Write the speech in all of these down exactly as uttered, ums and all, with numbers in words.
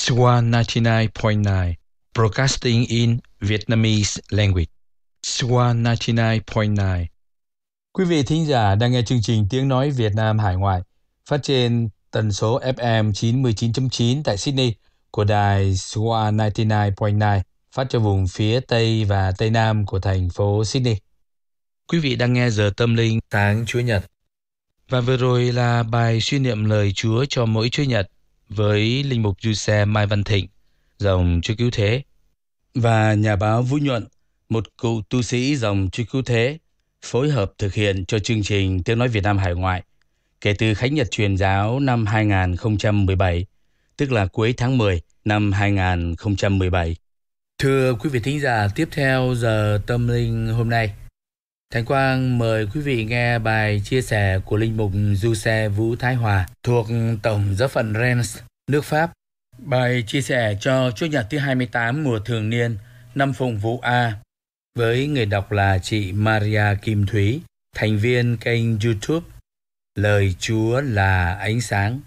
Swan chín mươi chín phẩy chín Broadcasting in Vietnamese Language. Swan chín mươi chín phẩy chín. Quý vị thính giả đang nghe chương trình Tiếng Nói Việt Nam Hải Ngoại phát trên tần số ép em chín mươi chín chấm chín tại Sydney của đài Swan chín mươi chín phẩy chín phát cho vùng phía Tây và Tây Nam của thành phố Sydney. Quý vị đang nghe giờ tâm linh sáng Chúa Nhật. Và vừa rồi là bài suy niệm lời Chúa cho mỗi Chúa Nhật với linh mục Du Xe Mai Văn Thịnh, dòng Chúa Cứu Thế, và nhà báo Vũ Nhuận, một cựu tu sĩ dòng Chúa Cứu Thế, phối hợp thực hiện cho chương trình Tiếng Nói Việt Nam Hải Ngoại kể từ Khánh Nhật Truyền giáo năm hai không một bảy, tức là cuối tháng mười năm hai không một bảy. Thưa quý vị thính giả, tiếp theo giờ tâm linh hôm nay, Thành Quang mời quý vị nghe bài chia sẻ của linh mục Du Xe Vũ Thái Hòa thuộc Tổng giáo phận Rennes, nước Pháp. Bài chia sẻ cho Chúa Nhật thứ hai mươi tám mùa thường niên năm Phụng Vụ A, với người đọc là chị Maria Kim Thúy, thành viên kênh YouTube Lời Chúa là Ánh Sáng.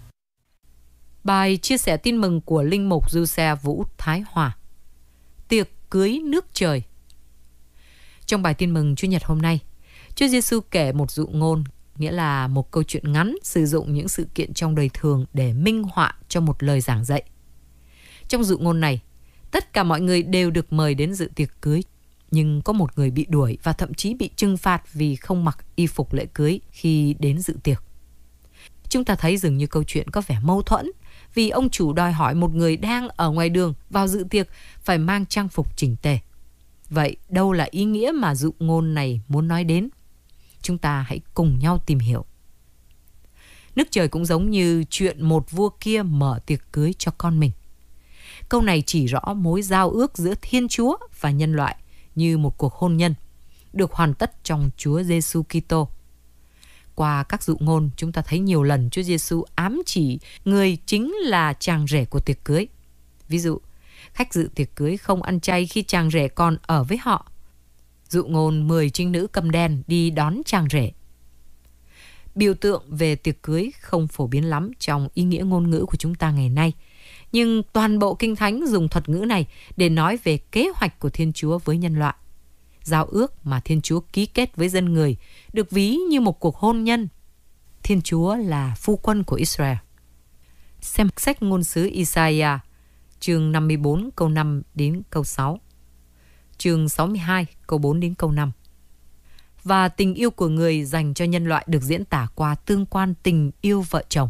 Bài chia sẻ tin mừng của linh mục Du Xe Vũ Thái Hòa. Tiệc cưới nước trời. Trong bài tin mừng Chúa Nhật hôm nay, Chúa Giêsu kể một dụ ngôn, nghĩa là một câu chuyện ngắn sử dụng những sự kiện trong đời thường để minh họa cho một lời giảng dạy. Trong dụ ngôn này, tất cả mọi người đều được mời đến dự tiệc cưới, nhưng có một người bị đuổi và thậm chí bị trừng phạt vì không mặc y phục lễ cưới khi đến dự tiệc. Chúng ta thấy dường như câu chuyện có vẻ mâu thuẫn, vì ông chủ đòi hỏi một người đang ở ngoài đường vào dự tiệc phải mang trang phục chỉnh tề. Vậy đâu là ý nghĩa mà dụ ngôn này muốn nói đến? Chúng ta hãy cùng nhau tìm hiểu. Nước trời cũng giống như chuyện một vua kia mở tiệc cưới cho con mình. Câu này chỉ rõ mối giao ước giữa Thiên Chúa và nhân loại như một cuộc hôn nhân, được hoàn tất trong Chúa Giêsu Kitô. Qua các dụ ngôn, chúng ta thấy nhiều lần Chúa Giêsu ám chỉ người chính là chàng rể của tiệc cưới. Ví dụ, khách dự tiệc cưới không ăn chay khi chàng rể còn ở với họ. Dụ ngôn mười trinh nữ cầm đèn đi đón chàng rể. Biểu tượng về tiệc cưới không phổ biến lắm trong ý nghĩa ngôn ngữ của chúng ta ngày nay, nhưng toàn bộ Kinh Thánh dùng thuật ngữ này để nói về kế hoạch của Thiên Chúa với nhân loại. Giao ước mà Thiên Chúa ký kết với dân người được ví như một cuộc hôn nhân. Thiên Chúa là phu quân của Israel. Xem sách ngôn sứ Isaiah, chương năm mươi bốn câu năm đến câu sáu, chương sáu mươi hai câu bốn đến câu năm. Và tình yêu của người dành cho nhân loại được diễn tả qua tương quan tình yêu vợ chồng.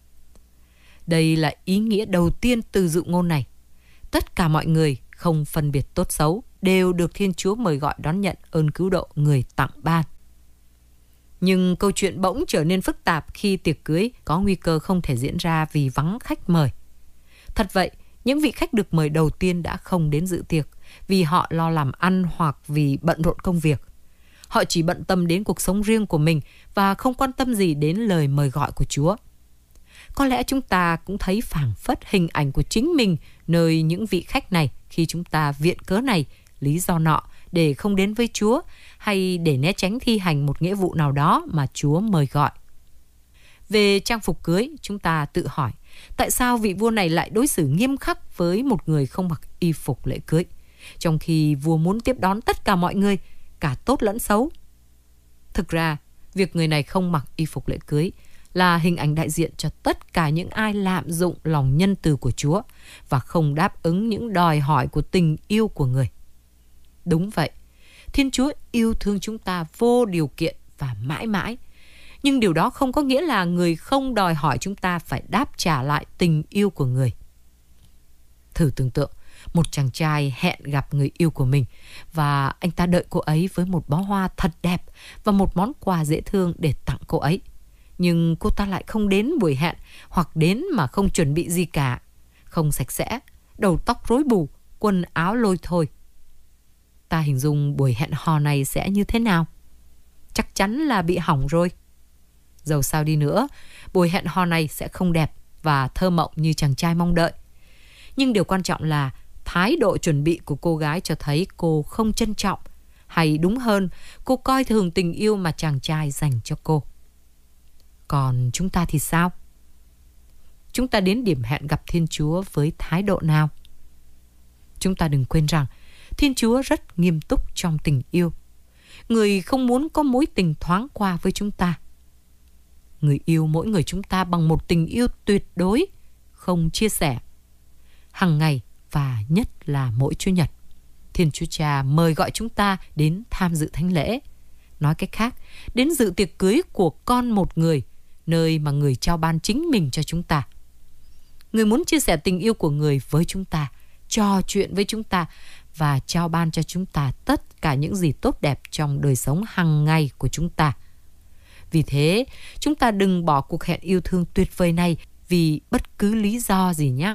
Đây là ý nghĩa đầu tiên từ dụ ngôn này. Tất cả mọi người, không phân biệt tốt xấu, đều được Thiên Chúa mời gọi đón nhận ơn cứu độ người tặng ban. Nhưng câu chuyện bỗng trở nên phức tạp khi tiệc cưới có nguy cơ không thể diễn ra vì vắng khách mời. Thật vậy, những vị khách được mời đầu tiên đã không đến dự tiệc vì họ lo làm ăn hoặc vì bận rộn công việc. Họ chỉ bận tâm đến cuộc sống riêng của mình và không quan tâm gì đến lời mời gọi của Chúa. Có lẽ chúng ta cũng thấy phảng phất hình ảnh của chính mình nơi những vị khách này khi chúng ta viện cớ này, lý do nọ để không đến với Chúa hay để né tránh thi hành một nghĩa vụ nào đó mà Chúa mời gọi. Về trang phục cưới, chúng ta tự hỏi tại sao vị vua này lại đối xử nghiêm khắc với một người không mặc y phục lễ cưới, trong khi vua muốn tiếp đón tất cả mọi người, cả tốt lẫn xấu. Thực ra, việc người này không mặc y phục lễ cưới là hình ảnh đại diện cho tất cả những ai lạm dụng lòng nhân từ của Chúa và không đáp ứng những đòi hỏi của tình yêu của người. Đúng vậy, Thiên Chúa yêu thương chúng ta vô điều kiện và mãi mãi. Nhưng điều đó không có nghĩa là người không đòi hỏi chúng ta phải đáp trả lại tình yêu của người. Thử tưởng tượng, một chàng trai hẹn gặp người yêu của mình và anh ta đợi cô ấy với một bó hoa thật đẹp và một món quà dễ thương để tặng cô ấy. Nhưng cô ta lại không đến buổi hẹn hoặc đến mà không chuẩn bị gì cả, không sạch sẽ, đầu tóc rối bù, quần áo lôi thôi. Ta hình dung buổi hẹn hò này sẽ như thế nào? Chắc chắn là bị hỏng rồi. Dầu sao đi nữa, buổi hẹn hò này sẽ không đẹp và thơ mộng như chàng trai mong đợi. Nhưng điều quan trọng là thái độ chuẩn bị của cô gái cho thấy cô không trân trọng, hay đúng hơn, cô coi thường tình yêu mà chàng trai dành cho cô. Còn chúng ta thì sao? chúng ta đến điểm hẹn gặp Thiên Chúa với thái độ nào? Chúng ta đừng quên rằng Thiên Chúa rất nghiêm túc trong tình yêu. Người không muốn có mối tình thoáng qua với chúng ta. Người yêu mỗi người chúng ta bằng một tình yêu tuyệt đối, không chia sẻ. Hằng ngày và nhất là mỗi Chủ nhật, Thiên Chúa Cha mời gọi chúng ta đến tham dự thánh lễ. Nói cách khác, đến dự tiệc cưới của con một người, nơi mà người trao ban chính mình cho chúng ta. Người muốn chia sẻ tình yêu của người với chúng ta, trò chuyện với chúng ta và trao ban cho chúng ta tất cả những gì tốt đẹp trong đời sống hàng ngày của chúng ta. Vì thế, chúng ta đừng bỏ cuộc hẹn yêu thương tuyệt vời này vì bất cứ lý do gì nhé.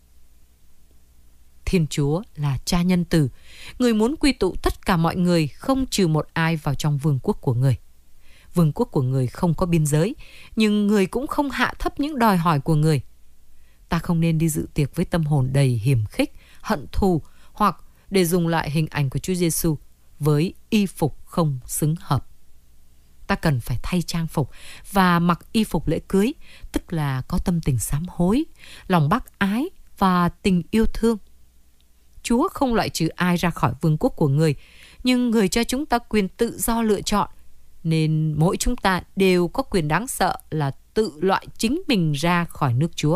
Thiên Chúa là Cha nhân từ. Người muốn quy tụ tất cả mọi người, không trừ một ai vào trong vương quốc của người. Vương quốc của người không có biên giới, nhưng người cũng không hạ thấp những đòi hỏi của người. Ta không nên đi dự tiệc với tâm hồn đầy hiềm khích, hận thù, hoặc để dùng lại hình ảnh của Chúa Giêsu với y phục không xứng hợp. Ta cần phải thay trang phục và mặc y phục lễ cưới, tức là có tâm tình sám hối, lòng bác ái và tình yêu thương. Chúa không loại trừ ai ra khỏi vương quốc của người, nhưng người cho chúng ta quyền tự do lựa chọn, nên mỗi chúng ta đều có quyền đáng sợ là tự loại chính mình ra khỏi nước Chúa.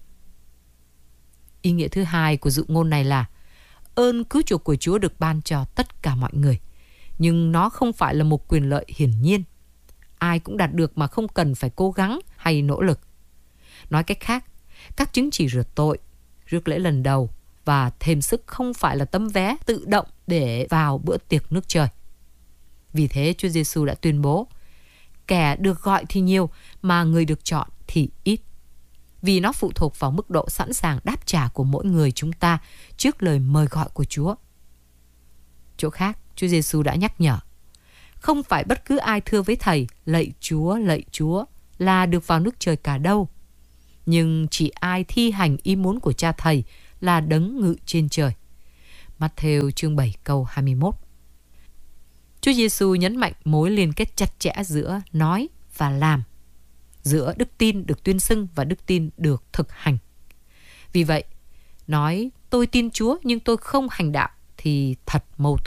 Ý nghĩa thứ hai của dụ ngôn này là ơn cứu chuộc của Chúa được ban cho tất cả mọi người, nhưng nó không phải là một quyền lợi hiển nhiên. Ai cũng đạt được mà không cần phải cố gắng hay nỗ lực. Nói cách khác, các chứng chỉ rửa tội, rước lễ lần đầu và thêm sức không phải là tấm vé tự động để vào bữa tiệc nước trời. Vì thế Chúa Giêsu đã tuyên bố, kẻ được gọi thì nhiều mà người được chọn thì ít. Vì nó phụ thuộc vào mức độ sẵn sàng đáp trả của mỗi người chúng ta trước lời mời gọi của Chúa. Chỗ khác, Chúa Giêsu đã nhắc nhở, không phải bất cứ ai thưa với Thầy, lạy Chúa, lạy Chúa là được vào nước trời cả đâu. Nhưng chỉ ai thi hành ý muốn của Cha Thầy là đấng ngự trên trời. Matthew chương bảy câu hai mươi mốt. Chúa Giêsu nhấn mạnh mối liên kết chặt chẽ giữa nói và làm, giữa đức tin được tuyên xưng và đức tin được thực hành. Vì vậy, nói tôi tin Chúa nhưng tôi không hành đạo thì thật mâu thuẫn.